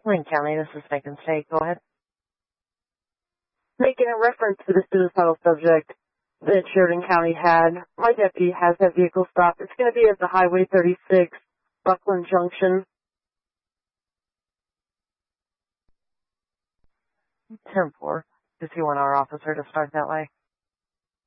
Wayne County, this is Macon State. Go ahead. Making a reference to the suicidal subject that Sheridan County had, my deputy has that vehicle stopped. It's going to be at the Highway 36, Buckland Junction. 10-4. Does he want our officer to start that way?